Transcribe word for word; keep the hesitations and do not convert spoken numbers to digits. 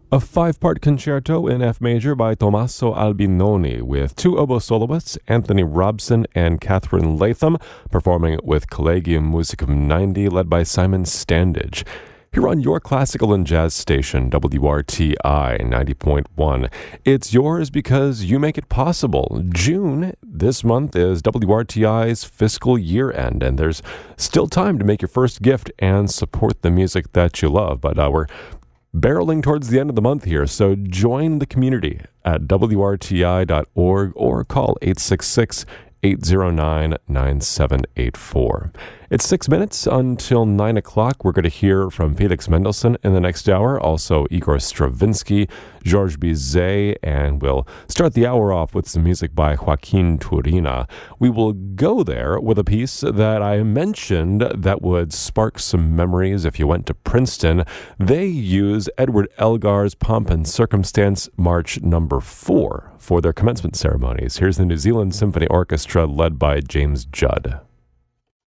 A five-part concerto in F major by Tommaso Albinoni with two oboe soloists, Anthony Robson and Catherine Latham, performing with Collegium Musicum ninety led by Simon Standage. Here on your classical and jazz station, W R T I ninety point one. It's yours because you make it possible. June, this month, is W R T I's fiscal year end, and there's still time to make your first gift and support the music that you love. But uh, we're barreling towards the end of the month here, so join the community at W R T I dot org or call eight six six, eight zero nine, nine seven eight four. It's six minutes until nine o'clock. We're going to hear from Felix Mendelssohn in the next hour, also Igor Stravinsky, Georges Bizet, and we'll start the hour off with some music by Joaquin Turina. We will go there with a piece that I mentioned that would spark some memories if you went to Princeton. They use Edward Elgar's Pomp and Circumstance March number four for their commencement ceremonies. Here's the New Zealand Symphony Orchestra led by James Judd.